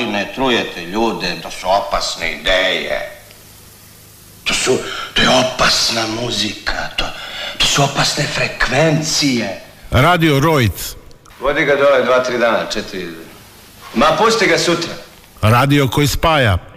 gospodine, trujete ljude, to su opasne ideje. To je opasna muzika, to su opasne frekvencije. Radio Rojc. Vodi ga dole 2-3 dana, 4. Ma pusti ga sutra. Radio koji spaja.